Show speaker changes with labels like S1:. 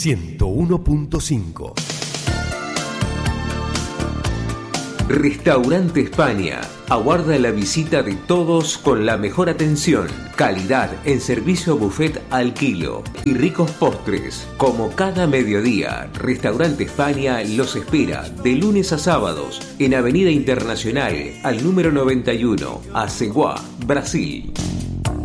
S1: 101.5.
S2: Restaurante España aguarda la visita de todos con la mejor atención, calidad en servicio buffet al kilo y ricos postres. Como cada mediodía, Restaurante España los espera de lunes a sábados en Avenida Internacional al número 91, Aceguá, Brasil.